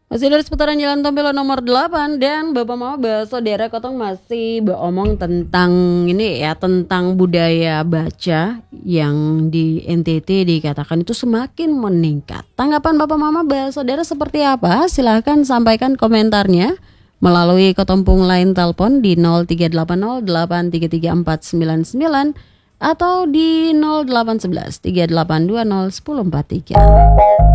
Masih dari seputaran Jalan Tompelo nomor 8 dan Bapak Mama Saudara Kotong masih beromong tentang ini ya, tentang budaya baca yang di NTT dikatakan itu semakin meningkat. Tanggapan Bapak Mama Saudara seperti apa? Silahkan sampaikan komentarnya melalui kotompung line telepon di 0380833499 atau di 0811 3820 1043.